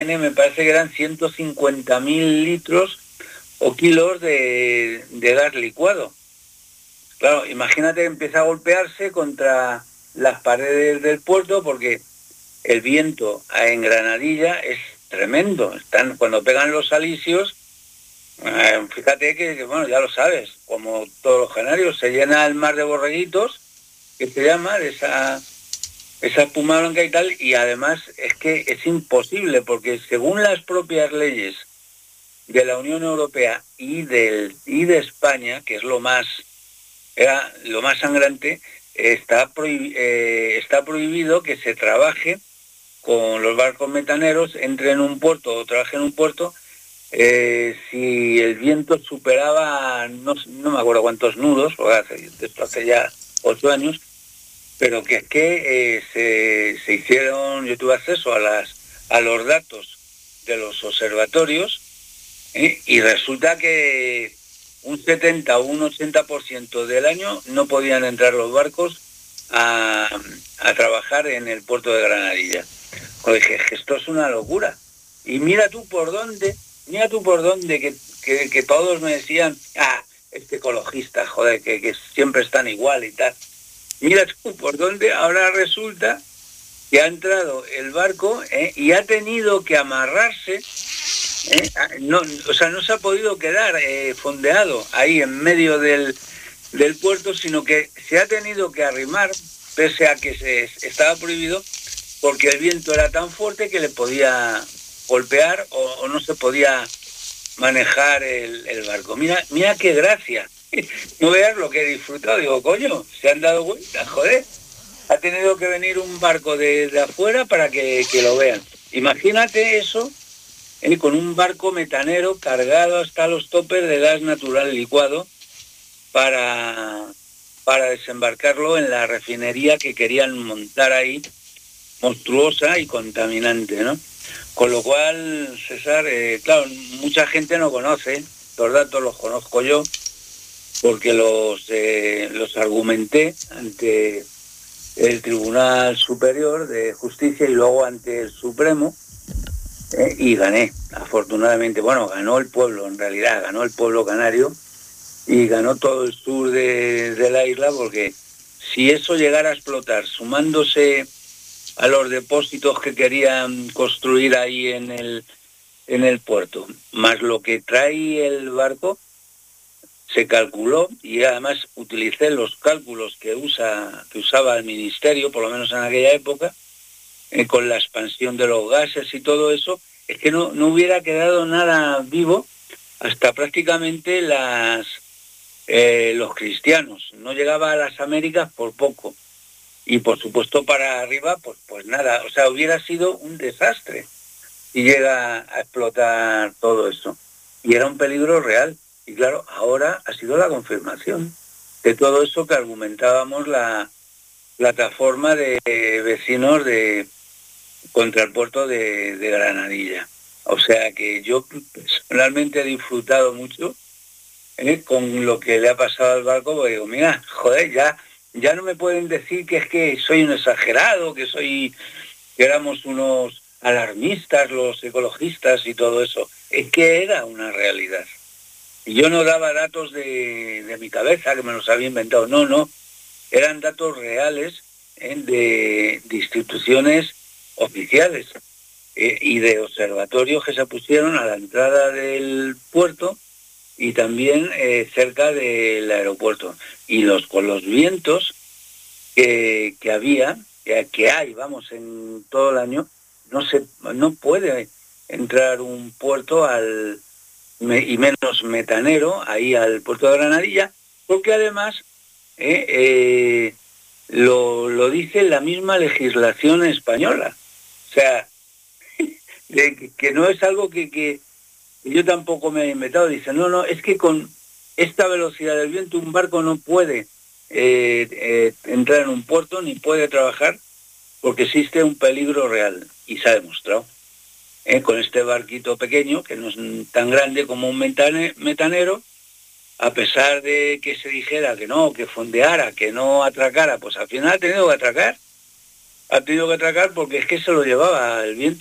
me parece que eran 150.000 litros o kilos de gas licuado. Claro, imagínate que empieza a golpearse contra las paredes del puerto porque el viento en Granadilla es tremendo. Cuando pegan los alisios, fíjate que, bueno, ya lo sabes, como todos los canarios, se llena el mar de borreguitos, que se llama, de esa espuma blanca y tal, y además es que es imposible, porque según las propias leyes de la Unión Europea y de España, que es lo más sangrante, está prohibido que se trabaje con los barcos metaneros, entre en un puerto o trabaje en un puerto, si el viento superaba, no me acuerdo cuántos nudos, esto hace ya 8 años, pero que es que se hicieron, yo tuve acceso a los datos de los observatorios, y resulta que un 70 o un 80% del año no podían entrar los barcos a trabajar en el puerto de Granadilla. Pues dije, esto es una locura. Y mira tú por dónde, que todos me decían, este ecologista, joder, que siempre están igual y tal. Mira tú por dónde ahora resulta que ha entrado el barco y ha tenido que amarrarse, no se ha podido quedar fondeado ahí en medio del puerto, sino que se ha tenido que arrimar, pese a que estaba prohibido, porque el viento era tan fuerte que le podía golpear o no se podía manejar el barco. Mira qué gracia. No veas lo que he disfrutado. Digo, coño, se han dado cuenta, joder. Ha tenido que venir un barco de afuera para que lo vean. Imagínate eso, con un barco metanero cargado hasta los topes de gas natural licuado para desembarcarlo en la refinería que querían montar ahí, monstruosa y contaminante, ¿no? Con lo cual, César, claro, mucha gente no conoce, los datos los conozco yo, porque los argumenté ante el Tribunal Superior de Justicia y luego ante el Supremo, y gané, afortunadamente. Bueno, ganó el pueblo, en realidad, ganó el pueblo canario y ganó todo el sur de la isla, porque si eso llegara a explotar, sumándose a los depósitos que querían construir ahí en el puerto, más lo que trae el barco, se calculó, y además utilicé los cálculos que usaba el ministerio, por lo menos en aquella época, con la expansión de los gases y todo eso, es que no hubiera quedado nada vivo hasta prácticamente los cristianos. No llegaba a las Américas por poco. Y por supuesto para arriba, pues nada. O sea, hubiera sido un desastre si llega a explotar todo eso. Y era un peligro real. Y claro, ahora ha sido la confirmación de todo eso que argumentábamos la plataforma de vecinos contra el puerto de Granadilla. O sea que yo personalmente he disfrutado mucho con lo que le ha pasado al barco, porque digo, mira, joder, ya no me pueden decir que es que soy un exagerado, que éramos unos alarmistas, los ecologistas y todo eso. Es que era una realidad. Y yo no daba datos de mi cabeza, que me los había inventado. No. Eran datos reales de instituciones oficiales y de observatorios que se pusieron a la entrada del puerto y también cerca del aeropuerto. Y con los vientos que había, que hay, vamos, en todo el año, no puede entrar un puerto y menos metanero ahí al puerto de Granadilla, porque además lo dice la misma legislación española. O sea, que no es algo que yo tampoco me he inventado. Dice, no, es que con esta velocidad del viento un barco no puede entrar en un puerto ni puede trabajar, porque existe un peligro real, y se ha demostrado. Con este barquito pequeño, que no es tan grande como un metanero, a pesar de que se dijera que no, que fondeara, que no atracara, pues al final ha tenido que atracar porque es que se lo llevaba el viento.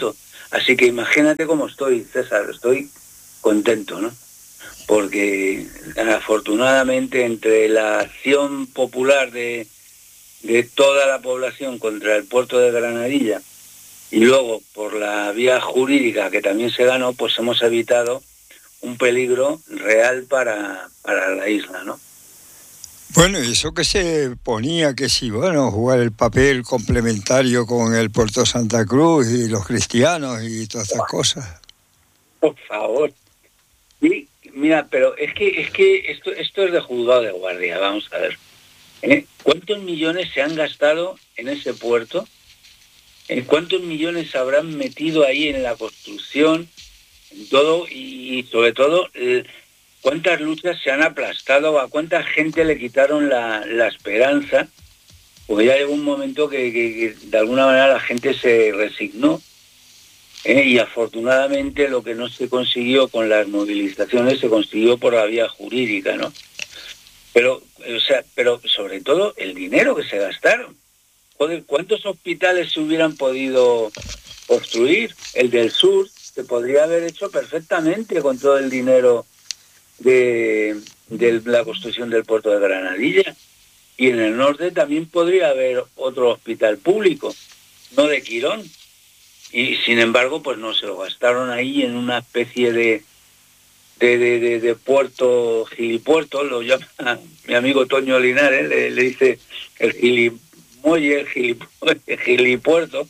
Así que imagínate cómo estoy, César, estoy contento, ¿no? Porque afortunadamente entre la acción popular de toda la población contra el puerto de Granadilla y luego por la vía jurídica que también se ganó, pues hemos evitado un peligro real para la isla, ¿no? Bueno, y eso que se ponía que sí, bueno, jugar el papel complementario con el Puerto Santa Cruz y los cristianos y todas estas cosas. Por favor. Sí, mira, pero es que esto es de juzgado de guardia, vamos a ver. ¿Cuántos millones se han gastado en ese puerto? ¿Cuántos millones habrán metido ahí en la construcción, en todo y sobre todo cuántas luchas se han aplastado, a cuánta gente le quitaron la esperanza? Porque ya llegó un momento que de alguna manera la gente se resignó, y afortunadamente lo que no se consiguió con las movilizaciones se consiguió por la vía jurídica, ¿no? Pero sobre todo el dinero que se gastaron. Joder, ¿cuántos hospitales se hubieran podido construir? El del sur se podría haber hecho perfectamente con todo el dinero de la construcción del puerto de Granadilla. Y en el norte también podría haber otro hospital público, no de Quirón. Y sin embargo, pues no, se lo gastaron ahí en una especie de puerto, gilipuerto, lo llama mi amigo Toño Linares, le dice el gilimoye, el gilipuerto,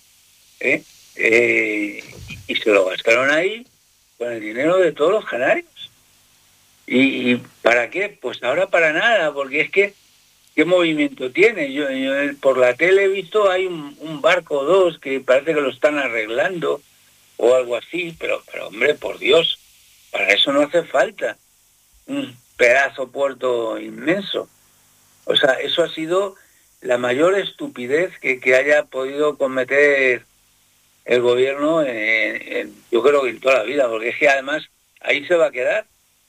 y se lo gastaron ahí con el dinero de todos los canarios. ¿Y para qué? Pues ahora para nada, porque es que ¿qué movimiento tiene? Yo por la tele he visto, hay un barco o dos que parece que lo están arreglando o algo así, pero hombre, por Dios, para eso no hace falta un pedazo puerto inmenso. O sea, eso ha sido la mayor estupidez que haya podido cometer el gobierno, yo creo que en toda la vida, porque es que además ahí se va a quedar.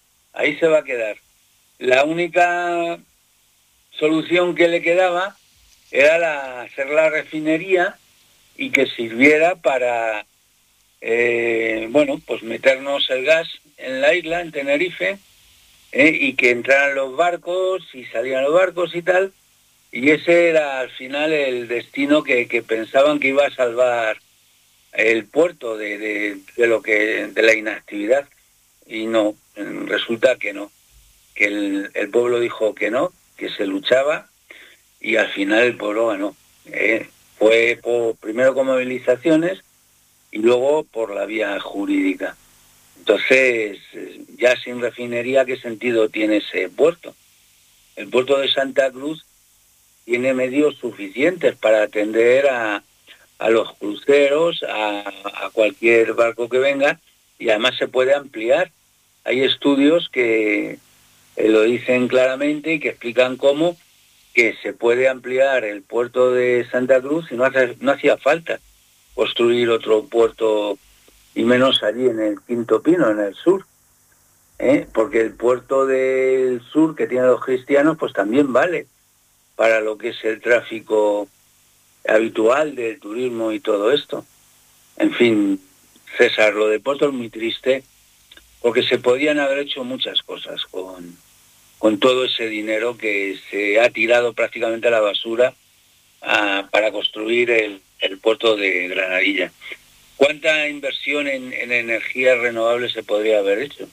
La única solución que le quedaba era hacer la refinería y que sirviera para, pues meternos el gas en la isla, en Tenerife, y que entraran los barcos y salían los barcos y tal, y ese era al final el destino que pensaban que iba a salvar el puerto de la inactividad, y no, resulta que no, que el pueblo dijo que no, que se luchaba, y al final el pueblo ganó. Fue primero con movilizaciones y luego por la vía jurídica. Entonces, ya sin refinería, ¿qué sentido tiene ese puerto? El puerto de Santa Cruz tiene medios suficientes para atender a los cruceros, a cualquier barco que venga, y además se puede ampliar. Hay estudios que lo dicen claramente y que explican cómo que se puede ampliar el puerto de Santa Cruz y no hacía falta construir otro puerto, y menos allí en el Quinto Pino, en el sur, porque el puerto del sur que tienen los cristianos pues también vale para lo que es el tráfico habitual del turismo y todo esto. En fin, César, lo de Puerto es muy triste porque se podían haber hecho muchas cosas con todo ese dinero que se ha tirado prácticamente a la basura para construir el puerto de Granadilla. ¿Cuánta inversión en energías renovables se podría haber hecho?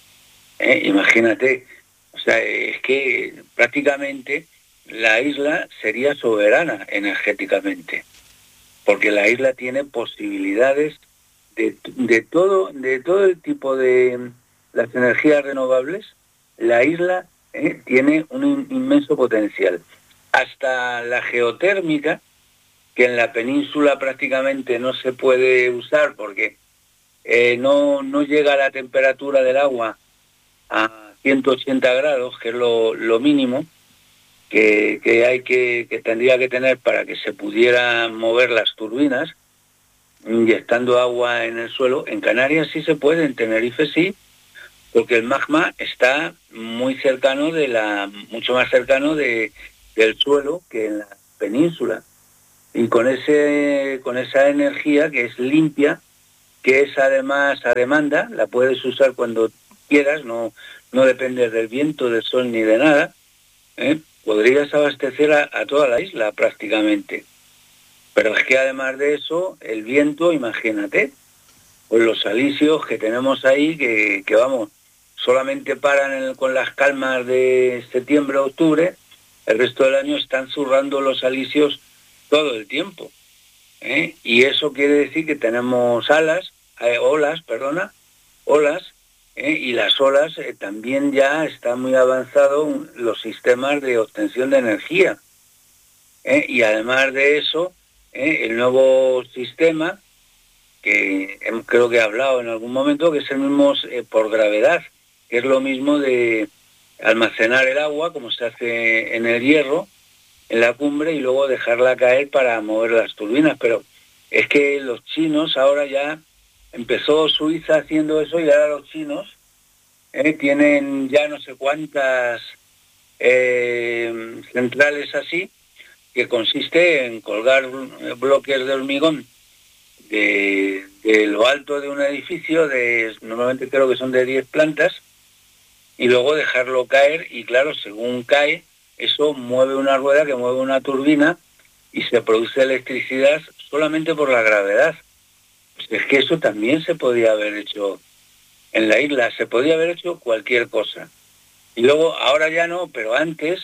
Imagínate, o sea, es que prácticamente la isla sería soberana energéticamente, porque la isla tiene posibilidades de todo el tipo de las energías renovables. La isla tiene un inmenso potencial. Hasta la geotérmica, que en la península prácticamente no se puede usar porque no llega la temperatura del agua a 180 grados, que es lo mínimo que tendría que tener para que se pudieran mover las turbinas, inyectando agua en el suelo. En Canarias sí se puede, en Tenerife sí, porque el magma está muy cercano mucho más cercano del suelo que en la península. Y con esa energía que es limpia, que es además a demanda, la puedes usar cuando quieras, no depende del viento, del sol ni de nada, podrías abastecer a toda la isla prácticamente. Pero es que además de eso, el viento, imagínate, pues los alisios que tenemos ahí, que vamos, solamente paran con las calmas de septiembre, octubre, el resto del año están zurrando los alisios todo el tiempo. Y eso quiere decir que tenemos olas, y las olas también ya están muy avanzados los sistemas de obtención de energía. Y además de eso, el nuevo sistema, que creo que he hablado en algún momento, que es el mismo por gravedad, que es lo mismo de almacenar el agua, como se hace en el hierro, en la cumbre, y luego dejarla caer para mover las turbinas. Pero es que los chinos ahora ya, empezó Suiza haciendo eso, y ahora los chinos tienen ya no sé cuántas centrales así, que consiste en colgar bloques de hormigón de lo alto de un edificio, normalmente creo que son de 10 plantas, y luego dejarlo caer, y claro, según cae, eso mueve una rueda que mueve una turbina y se produce electricidad solamente por la gravedad. Pues es que eso también se podía haber hecho en la isla, se podía haber hecho cualquier cosa. Y luego, ahora ya no, pero antes,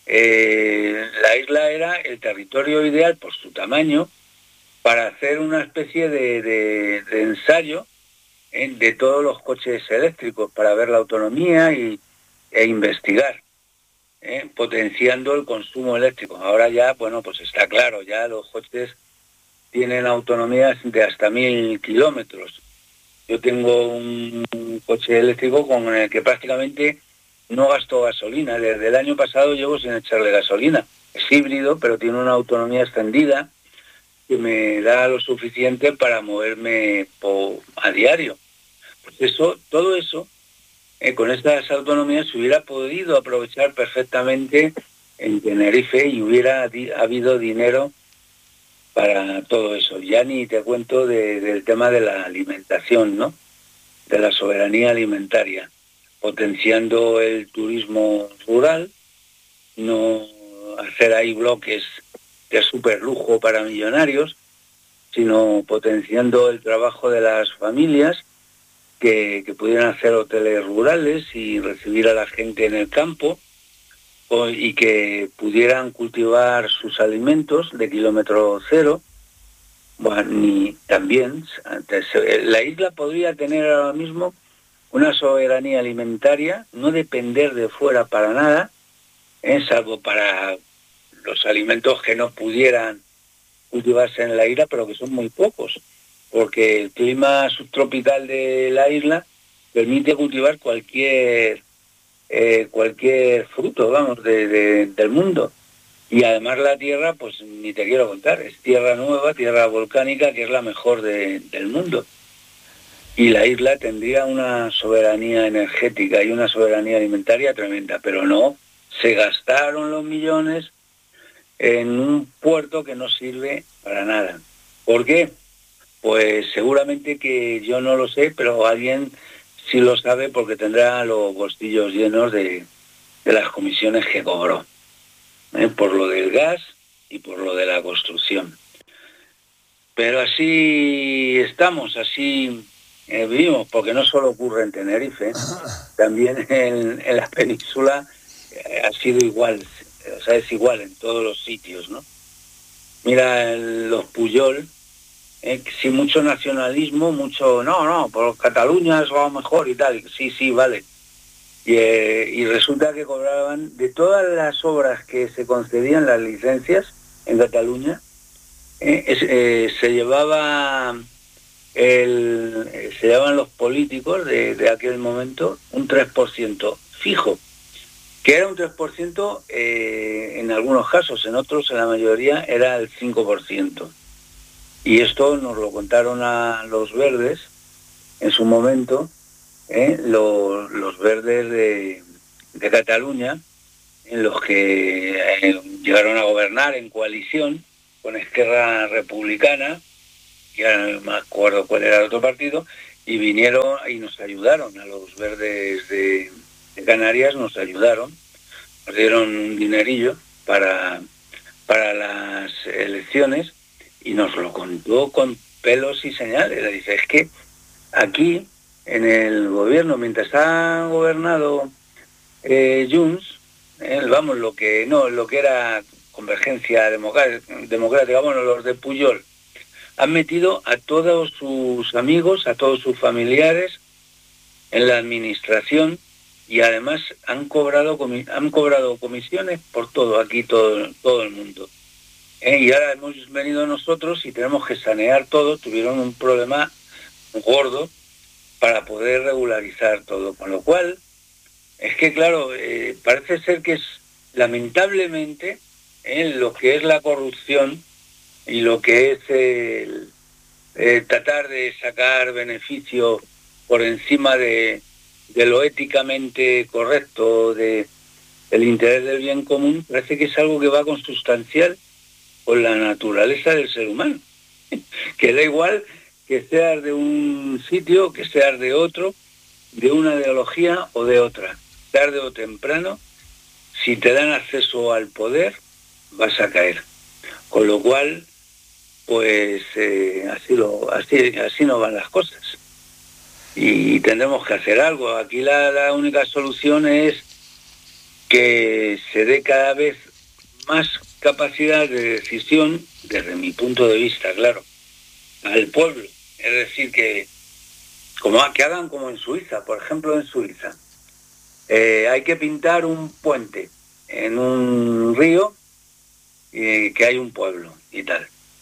la isla era el territorio ideal por su tamaño para hacer una especie de ensayo de todos los coches eléctricos, para ver la autonomía e investigar, potenciando el consumo eléctrico. Ahora ya, bueno, pues está claro, ya los coches tienen autonomías de hasta 1000 kilómetros. Yo tengo un coche eléctrico con el que prácticamente no gasto gasolina. Desde el año pasado llevo sin echarle gasolina. Es híbrido, pero tiene una autonomía extendida que me da lo suficiente para moverme a diario. Pues todo eso, con estas autonomías se hubiera podido aprovechar perfectamente en Tenerife, y hubiera habido dinero para todo eso. Ya ni te cuento del tema de la alimentación, ¿no? De la soberanía alimentaria, potenciando el turismo rural, no hacer ahí bloques de super lujo para millonarios, sino potenciando el trabajo de las familias que pudieran hacer hoteles rurales y recibir a la gente en el campo, y que pudieran cultivar sus alimentos de kilómetro cero. Bueno, y también la isla podría tener ahora mismo una soberanía alimentaria, no depender de fuera para nada, salvo para los alimentos que no pudieran cultivarse en la isla, pero que son muy pocos, porque el clima subtropical de la isla permite cultivar cualquier fruto, vamos, del mundo. Y además la tierra, pues ni te quiero contar, es tierra nueva, tierra volcánica, que es la mejor del mundo. Y la isla tendría una soberanía energética y una soberanía alimentaria tremenda, pero no, se gastaron los millones en un puerto que no sirve para nada. ¿Por qué? Pues seguramente que yo no lo sé, pero alguien sí lo sabe, porque tendrá los bolsillos llenos de las comisiones que cobró, por lo del gas y por lo de la construcción. Pero así estamos, así vivimos, porque no solo ocurre en Tenerife, también en la península ha sido igual, o sea, es igual en todos los sitios, ¿no? Mira, los Pujol, sin mucho nacionalismo, no, por Cataluña es lo mejor y tal, sí, vale. Y resulta que cobraban, de todas las obras que se concedían, las licencias en Cataluña, se llevaban los políticos de aquel momento un 3% fijo, que era un 3% en algunos casos, en otros, en la mayoría, era el 5%. Y esto nos lo contaron a los verdes en su momento, los verdes de Cataluña, en los que llegaron a gobernar en coalición con Esquerra Republicana, ya no me acuerdo cuál era el otro partido, y vinieron y nos ayudaron, a los verdes de Canarias nos ayudaron, nos dieron un dinerillo para las elecciones y nos lo contó con pelos y señales. Le dice, es que aquí en el gobierno, mientras ha gobernado Junts, lo que era Convergencia Democrática, bueno, los de Pujol, han metido a todos sus amigos, a todos sus familiares en la administración y además han cobrado comisiones por todo, aquí todo el mundo. Y ahora hemos venido nosotros y tenemos que sanear todo. Tuvieron un problema gordo para poder regularizar todo, con lo cual es que, claro, parece ser que es lamentablemente lo que es la corrupción y lo que es tratar de sacar beneficio por encima de lo éticamente correcto, del interés del bien común, parece que es algo que va consustancial con la naturaleza del ser humano. Que da igual que seas de un sitio, que seas de otro, de una ideología o de otra. Tarde o temprano, si te dan acceso al poder, vas a caer. Con lo cual, pues así no van las cosas. Y tendremos que hacer algo. Aquí la única solución es que se dé cada vez más capacidad de decisión, desde mi punto de vista, claro, al pueblo. Es decir, que hagan como en Suiza. Por ejemplo, en Suiza hay que pintar un puente en un río que hay un pueblo y tal.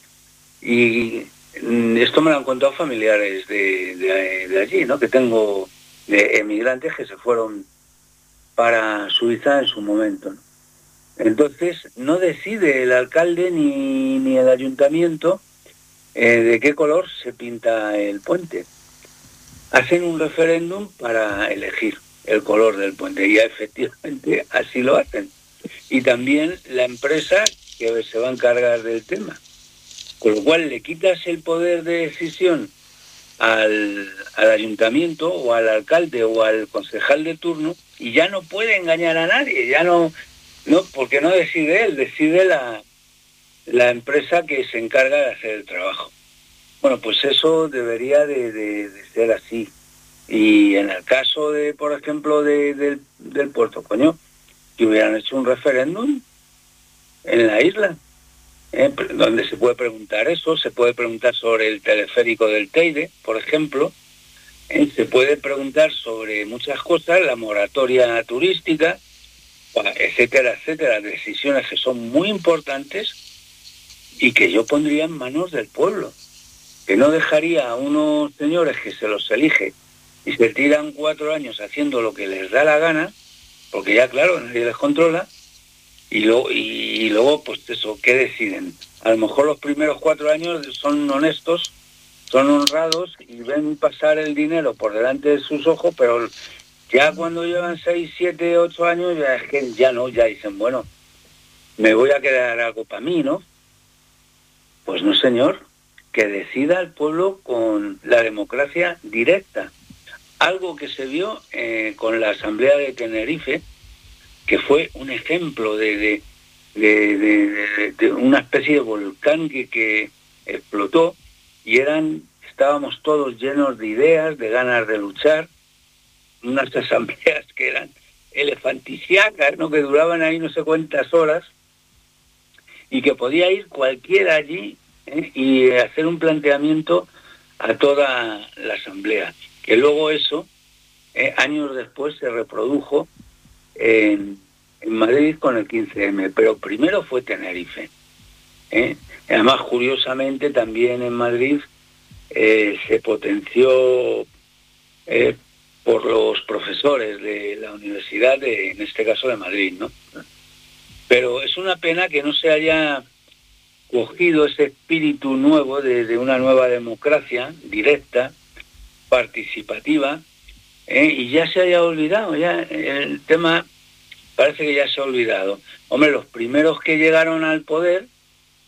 Y esto me lo han contado familiares de allí, ¿no? Que tengo de emigrantes que se fueron para Suiza en su momento, ¿no? Entonces no decide el alcalde ni el ayuntamiento de qué color se pinta el puente. Hacen un referéndum para elegir el color del puente y efectivamente así lo hacen. Y también la empresa que se va a encargar del tema. Con lo cual le quitas el poder de decisión al ayuntamiento o al alcalde o al concejal de turno y ya no puede engañar a nadie, ya no porque no decide él, decide la empresa que se encarga de hacer el trabajo. Bueno, pues eso debería de ser así. Y en el caso de, por ejemplo, del puerto, que hubieran hecho un referéndum en la isla, donde se puede preguntar eso, se puede preguntar sobre el teleférico del Teide, por ejemplo, se puede preguntar sobre muchas cosas, la moratoria turística, etcétera, etcétera, decisiones que son muy importantes y que yo pondría en manos del pueblo, que no dejaría a unos señores que se los elige y se tiran 4 años haciendo lo que les da la gana, porque ya claro, nadie les controla, y luego pues eso, ¿qué deciden? A lo mejor los primeros 4 años son honestos, son honrados y ven pasar el dinero por delante de sus ojos, pero ya cuando llevan 6, 7, 8 años, ya es que ya dicen, bueno, me voy a quedar algo para mí, ¿no? Pues no, señor, que decida el pueblo con la democracia directa. Algo que se vio con la Asamblea de Tenerife, que fue un ejemplo de una especie de volcán que explotó y estábamos todos llenos de ideas, de ganas de luchar, unas asambleas que eran elefanticiacas, ¿no? Que duraban ahí no sé cuántas horas y que podía ir cualquiera allí y hacer un planteamiento a toda la asamblea, que luego eso años después se reprodujo en Madrid con el 15M, pero primero fue Tenerife. Además, curiosamente, también en Madrid se potenció por los profesores de la universidad, en este caso de Madrid, ¿no? Pero es una pena que no se haya cogido ese espíritu nuevo de una nueva democracia directa, participativa, y ya se haya olvidado, ya el tema parece que ya se ha olvidado. Hombre, los primeros que llegaron al poder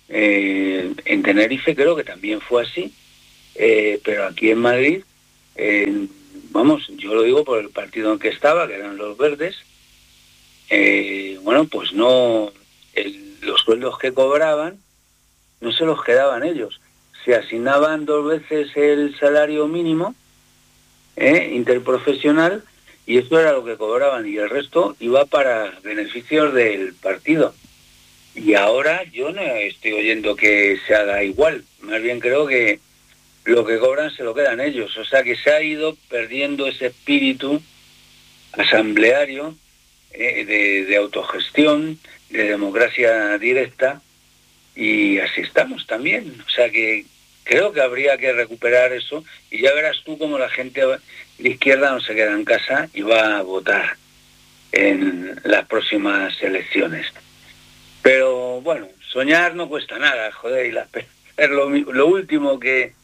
En Tenerife creo que también fue así, pero aquí en Madrid, vamos, yo lo digo por el partido en que estaba, que eran los Verdes, bueno, pues no, los sueldos que cobraban no se los quedaban ellos. Se asignaban 2 veces el salario mínimo interprofesional, y eso era lo que cobraban, y el resto iba para beneficios del partido. Y ahora yo no estoy oyendo que se haga igual, más bien creo que lo que cobran se lo quedan ellos, o sea que se ha ido perdiendo ese espíritu asambleario, de autogestión, de democracia directa, y así estamos también, o sea que creo que habría que recuperar eso, y ya verás tú cómo la gente de izquierda no se queda en casa y va a votar en las próximas elecciones. Pero bueno, soñar no cuesta nada, joder, y es lo último que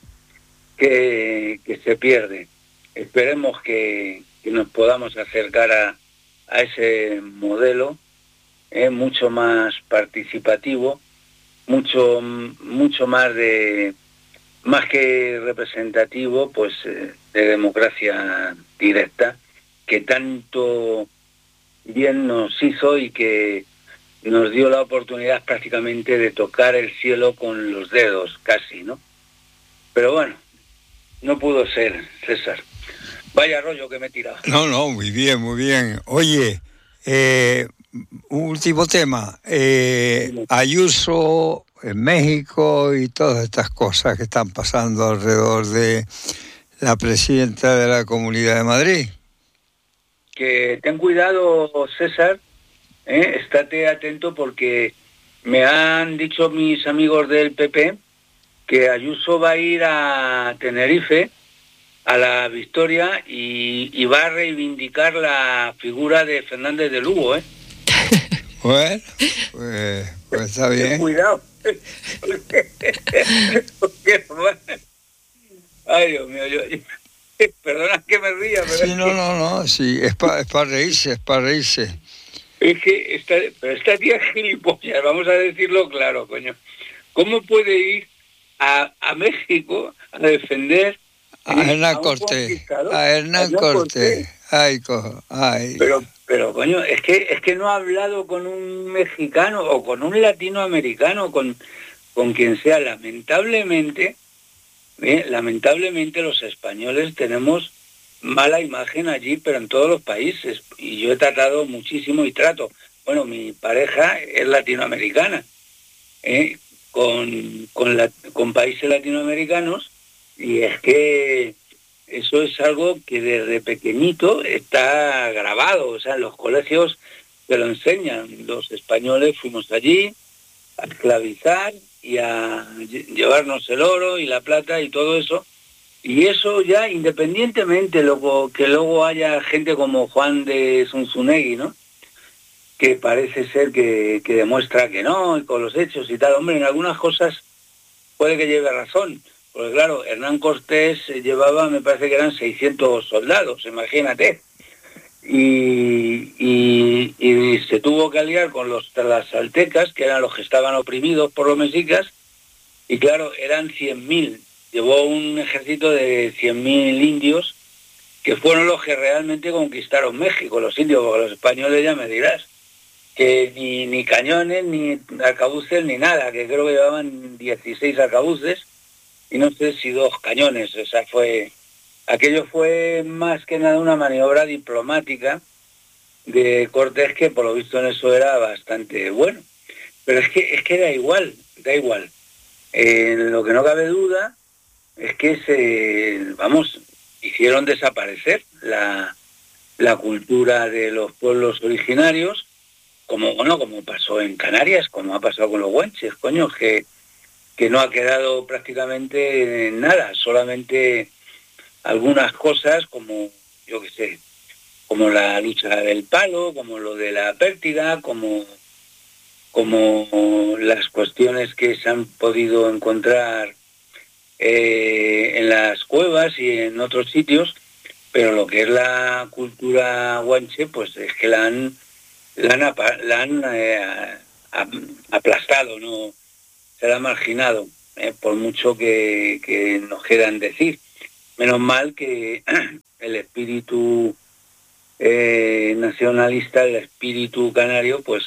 se pierde. Esperemos que nos podamos acercar a ese modelo, mucho más participativo, mucho más que representativo, pues de democracia directa, que tanto bien nos hizo y que nos dio la oportunidad prácticamente de tocar el cielo con los dedos, casi, ¿no? Pero bueno, no pudo ser, César. Vaya rollo que me he tirado. No, muy bien, muy bien. Oye, un último tema. Ayuso en México y todas estas cosas que están pasando alrededor de la presidenta de la Comunidad de Madrid. Que ten cuidado, César, estate atento, porque me han dicho mis amigos del PP que Ayuso va a ir a Tenerife, a la Victoria, y va a reivindicar la figura de Fernández de Lugo, ¿eh? Bueno, pues está bien. Ten cuidado. Ay, Dios mío, perdona que me ría, pero sí, no, sí, es para reírse, es para reírse. Es que esta tía es gilipollas, vamos a decirlo claro, coño. ¿Cómo puede ir a México a defender a Hernán Cortés? A Hernán Cortés. Ay, Pero coño, es que no ha hablado con un mexicano o con un latinoamericano, con quien sea. Lamentablemente los españoles tenemos mala imagen allí, pero en todos los países, y yo he tratado muchísimo y trato. Bueno, mi pareja es latinoamericana, con países latinoamericanos, y es que eso es algo que desde pequeñito está grabado, o sea, en los colegios te lo enseñan. Los españoles fuimos allí a esclavizar y a llevarnos el oro y la plata y todo eso. Y eso ya, independientemente que luego haya gente como Juan de Zunzunegui, ¿no?, que parece ser que demuestra que no, y con los hechos y tal. Hombre, en algunas cosas puede que lleve razón, porque claro, Hernán Cortés llevaba, me parece que eran 600 soldados, imagínate. Y se tuvo que aliar con los tlaxcaltecas, que eran los que estaban oprimidos por los mexicas, y claro, eran 100.000. Llevó un ejército de 100.000 indios, que fueron los que realmente conquistaron México, los indios, porque los españoles ya me dirás, que ni cañones, ni arcabuces, ni nada, que creo que llevaban 16 arcabuces, y no sé si 2 cañones. O sea, aquello fue más que nada una maniobra diplomática de Cortés, que por lo visto en eso era bastante bueno. Pero es que da igual. Lo que no cabe duda es que hicieron desaparecer la cultura de los pueblos originarios, como pasó en Canarias, como ha pasado con los guanches, coño, que no ha quedado prácticamente nada, solamente algunas cosas como, yo qué sé, como la lucha del palo, como lo de la pértiga, como las cuestiones que se han podido encontrar en las cuevas y en otros sitios, pero lo que es la cultura guanche, pues es que la han aplastado, ¿no? será marginado, por mucho que nos quieran decir. Menos mal que el espíritu nacionalista, el espíritu canario, pues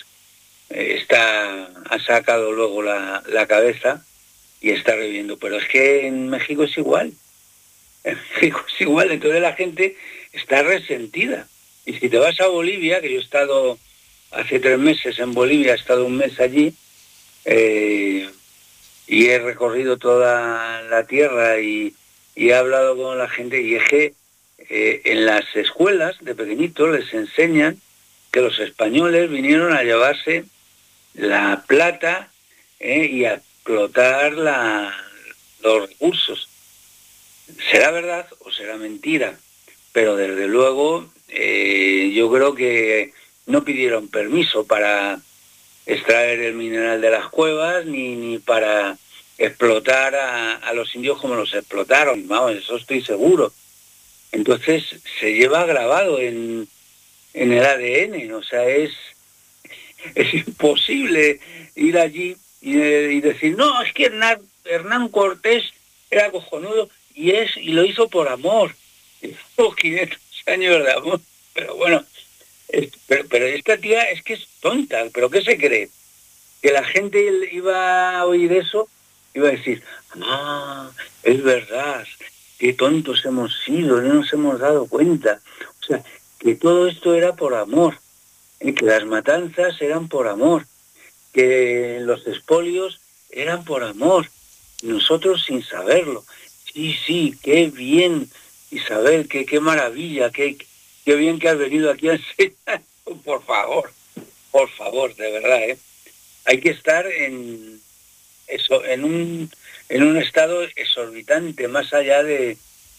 ha sacado luego la cabeza y está reviviendo. Pero es que en México es igual. En México es igual, entonces la gente está resentida. Y si te vas a Bolivia, que yo he estado hace 3 meses en Bolivia, he estado un mes allí, y he recorrido toda la tierra y he hablado con la gente, y es que en las escuelas de pequeñitos les enseñan que los españoles vinieron a llevarse la plata y a explotar los recursos. ¿Será verdad o será mentira? Pero desde luego yo creo que no pidieron permiso para extraer el mineral de las cuevas ni para explotar a los indios como los explotaron. Vamos, eso estoy seguro. Entonces se lleva grabado en el ADN, o sea, es imposible ir allí y decir, no, es que Hernán Cortés era cojonudo y lo hizo por amor. Hubo 500 años de amor, pero bueno, pero esta tía es que es tonta, ¿pero qué se cree? Que la gente iba a oír eso, iba a decir, es verdad, qué tontos hemos sido, no nos hemos dado cuenta. O sea, que todo esto era por amor, que las matanzas eran por amor, que los expolios eran por amor, nosotros sin saberlo. Sí, qué bien, Isabel, qué maravilla, qué bien que has venido aquí a enseñar. Por favor, de verdad, hay que estar en un estado exorbitante, más allá de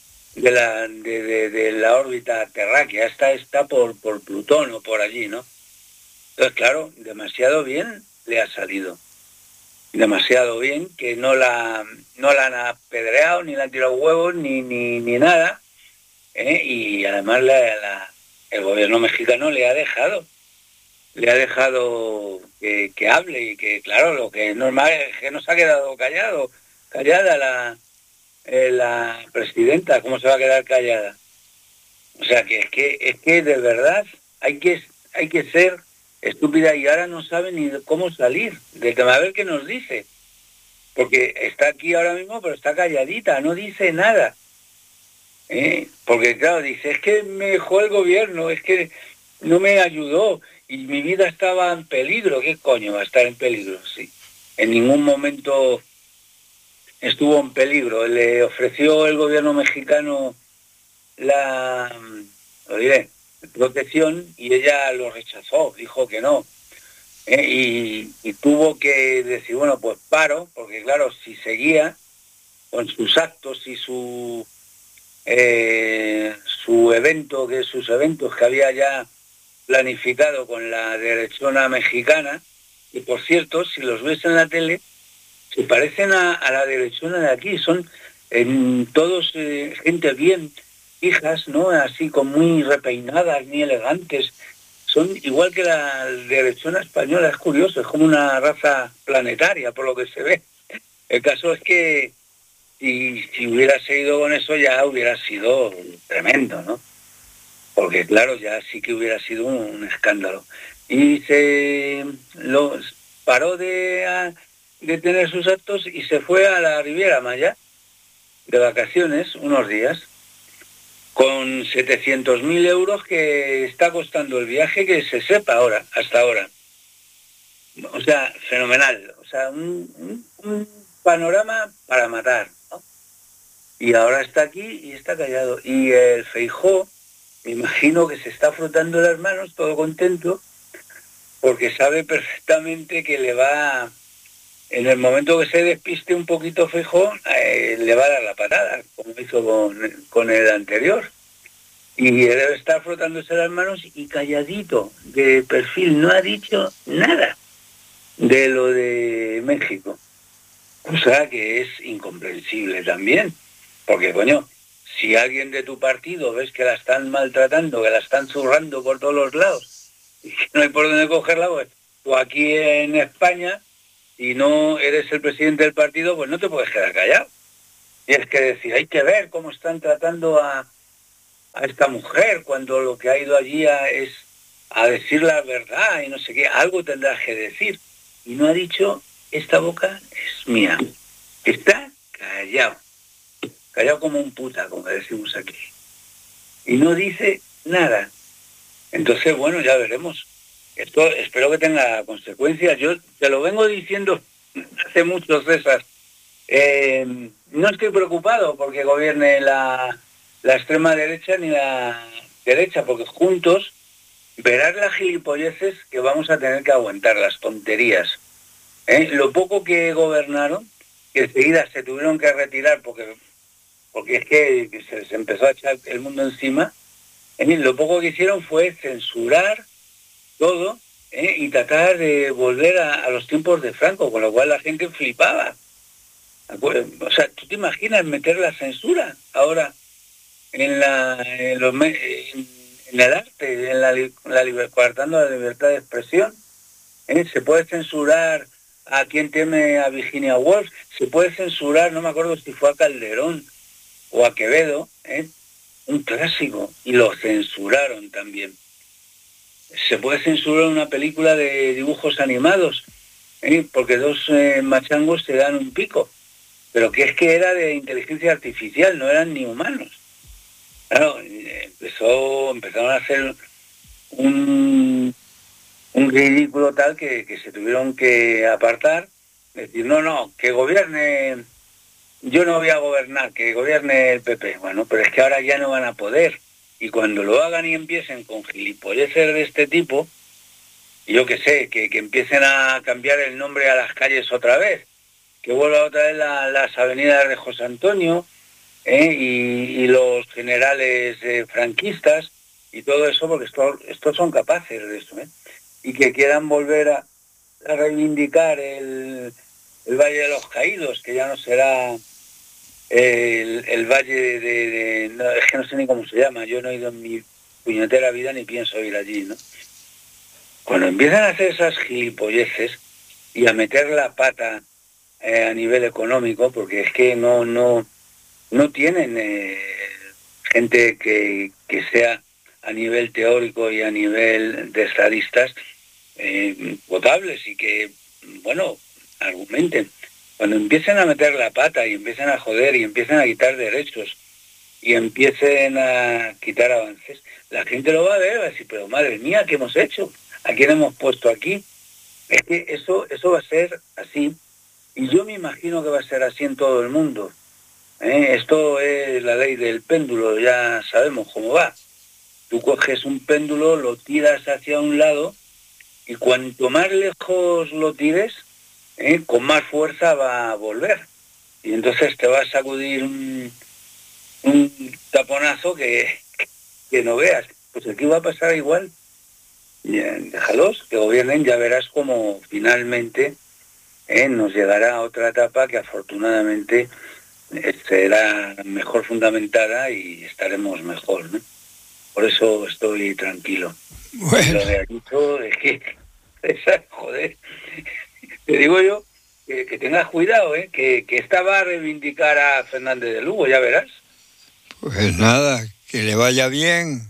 la órbita terráquea. Está por Plutón o por allí, ¿no? Entonces, claro, demasiado bien le ha salido. Demasiado bien, que no la han apedreado, ni le han tirado huevos, ni nada. Y además el gobierno mexicano le ha dejado que hable, y que, claro, lo que es normal es que no se ha quedado callada la presidenta. ¿Cómo se va a quedar callada? O sea, que es que de verdad hay que ser estúpida, y ahora no sabe ni cómo salir del tema. A ver qué nos dice, porque está aquí ahora mismo, pero está calladita, no dice nada. Porque claro, dice, es que me dejó el gobierno, es que no me ayudó y mi vida estaba en peligro. ¿Qué coño va a estar en peligro? Sí, en ningún momento estuvo en peligro. Le ofreció el gobierno mexicano protección, y ella lo rechazó, dijo que no. Y tuvo que decir, bueno, pues paro, porque claro, si seguía con sus actos y sus eventos que había ya planificado con la derechona mexicana, y por cierto, si los ves en la tele, se parecen a la derechona de aquí, son todos gente bien, hijas, ¿no? Así como muy repeinadas, muy elegantes, son igual que la derechona española. Es curioso, es como una raza planetaria por lo que se ve. El caso es que si hubiera seguido con eso ya hubiera sido tremendo, ¿no? Porque claro, ya sí que hubiera sido un escándalo. Y paró de tener sus actos y se fue a la Riviera Maya de vacaciones unos días, con 700.000 euros que está costando el viaje, que se sepa hasta ahora. O sea, fenomenal. O sea, un panorama para matar, ¿no? Y ahora está aquí y está callado. Y el Feijóo, me imagino que se está frotando las manos, todo contento, porque sabe perfectamente que le va, en el momento que se despiste un poquito Feijóo, le va a dar la patada, como hizo con el anterior. Y debe estar frotándose las manos y calladito, de perfil, no ha dicho nada de lo de México. O sea que es incomprensible también, porque coño, si alguien de tu partido ves que la están maltratando, que la están zurrando por todos los lados, y que no hay por dónde cogerla, pues tú aquí en España si no eres el presidente del partido, pues no te puedes quedar callado. Tienes que decir, hay que ver cómo están tratando a esta mujer cuando lo que ha ido allí es a decir la verdad y no sé qué, algo tendrás que decir. Y no ha dicho, esta boca es mía. Está callado como un puta, como decimos aquí. Y no dice nada. Entonces, bueno, ya veremos. Esto espero que tenga consecuencias. Yo te lo vengo diciendo hace mucho, César. No estoy preocupado porque gobierne la extrema derecha ni la derecha, porque juntos verás las gilipolleces que vamos a tener que aguantar, las tonterías. Lo poco que gobernaron, que enseguida se tuvieron que retirar porque es que se les empezó a echar el mundo encima, lo poco que hicieron fue censurar todo y tratar de volver a los tiempos de Franco, con lo cual la gente flipaba. O sea, ¿tú te imaginas meter la censura ahora en el arte, coartando la libertad de expresión? Se puede censurar a quien teme a Virginia Woolf, se puede censurar, no me acuerdo si fue a Calderón o a Quevedo, un clásico, y lo censuraron también. Se puede censurar una película de dibujos animados, porque dos machangos se dan un pico, pero que es que era de inteligencia artificial, no eran ni humanos. Claro, empezaron a hacer un ridículo tal que se tuvieron que apartar, decir, no, que gobierne, yo no voy a gobernar, que gobierne el PP. Bueno, pero es que ahora ya no van a poder, y cuando lo hagan y empiecen con gilipolleces de este tipo, yo que sé, que empiecen a cambiar el nombre a las calles otra vez, que vuelva otra vez las avenidas de José Antonio, y los generales franquistas, y todo eso, porque estos son capaces de eso, y que quieran volver a reivindicar el Valle de los Caídos, que ya no será el Valle no, es que no sé ni cómo se llama, yo no he ido en mi puñetera vida ni pienso ir allí, ¿no? Cuando empiezan a hacer esas gilipolleces y a meter la pata a nivel económico, porque es que no tienen gente que sea a nivel teórico y a nivel de estadistas potables y que, bueno, argumenten. Cuando empiecen a meter la pata y empiecen a joder y empiecen a quitar derechos y empiecen a quitar avances, la gente lo va a ver, va a decir, pero madre mía, ¿qué hemos hecho? ¿A quién hemos puesto aquí? Es que eso va a ser así, y yo me imagino que va a ser así en todo el mundo. Esto es la ley del péndulo, ya sabemos cómo va. Tú coges un péndulo, lo tiras hacia un lado, y cuanto más lejos lo tires, con más fuerza va a volver. Y entonces te va a sacudir un taponazo que no veas. Pues aquí va a pasar igual. Déjalos que gobiernen, ya verás cómo finalmente nos llegará otra etapa que afortunadamente será mejor fundamentada y estaremos mejor, ¿no? Por eso estoy tranquilo. Bueno. Lo de Ayuso es que, joder, te digo yo que tengas cuidado, que esta va a reivindicar a Fernández de Lugo, ya verás. Pues nada, que le vaya bien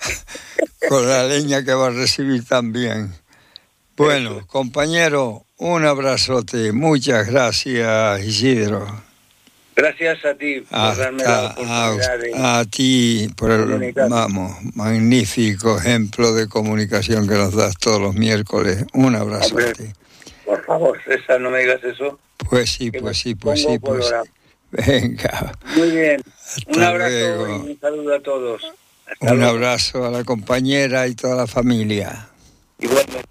con la leña que va a recibir también. Bueno, compañero, un abrazote. Muchas gracias, Isidro. Gracias a ti por darme la oportunidad a ti por el magnífico ejemplo de comunicación que nos das todos los miércoles. Un abrazote. Por favor, César, no me digas eso. Pues sí. Venga. Muy bien. Hasta un abrazo luego. Y un saludo a todos. Un abrazo a la compañera y toda la familia. Igualmente.